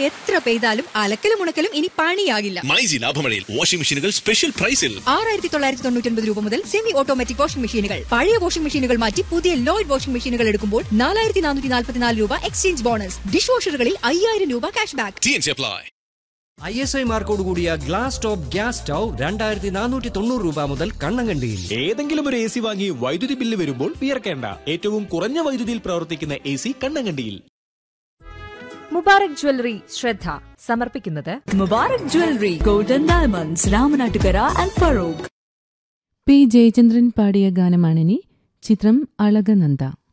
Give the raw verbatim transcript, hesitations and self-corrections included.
എത്ര പെയ്താലും അലക്കലും ഉണക്കലും ഇനി പണിയാകില്ല. മൈജി ലാഭമഴയിൽ വാഷിംഗ് മെഷീനുകൾ സ്പെഷ്യൽ പ്രൈസിൽ. ആറായിരത്തി തൊള്ളായിരത്തി തൊണ്ണൂറ്റി ഒൻപത് രൂപ മുതൽ സെമി ഓട്ടോമാറ്റിക് വാഷിംഗ് മെഷീനുകൾ. പഴയ വാഷിംഗ് മെഷീനുകൾ മാറ്റി പുതിയ ലോയിഡ് വാഷിംഗ് മെഷീനുകൾ എടുക്കുമ്പോൾ നാലായിരത്തി നാനൂറ്റി നാൽപ്പത്തിനാല് രൂപ എക്സ്ചേഞ്ച് ബോണസ്. ഡിഷ് വാഷറുകളിൽ അയ്യായിരം രൂപ cash back. I S I മാർക്കോട് കൂടിയ ഗ്ലാസ് ടോപ്പ് ഗ്യാസ് സ്റ്റൗ രണ്ടായിരത്തി നാനൂറ്റി തൊണ്ണൂറ് രൂപ മുതൽ കണ്ണങ്കണ്ടിയിൽ. ഏതെങ്കിലും ഒരു എ സി വാങ്ങി വൈദ്യുതി ബില്ല് വരുമ്പോൾ വിയർക്കേണ്ട. ഏറ്റവും കുറഞ്ഞ വൈദ്യുതിയിൽ പ്രവർത്തിക്കുന്ന എ സി കണ്ണങ്കണ്ടിയിൽ. മുബാറക് ജ്വല്ലറി ശ്രദ്ധ സമർപ്പിക്കുന്നത് Mubarak jewellery golden diamonds Ramanattukara and Farooq. P Jayachandran പാടിയ ഗാനമാണിനി. ചിത്രം അളകനന്ദ.